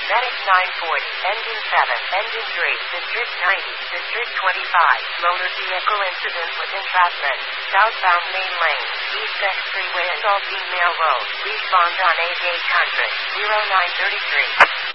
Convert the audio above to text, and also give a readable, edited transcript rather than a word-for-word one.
Medic 940, Engine 7, Engine 3, District 90, District 25, motor vehicle incident with entrapment, southbound main lane, East X Freeway and Aldine Mail Road, respond on 8800, 0933.